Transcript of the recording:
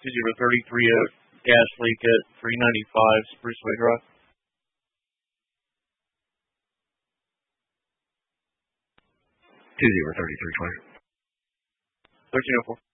2033 gas leak at 395 Spruceway Drive. 203320. 1304.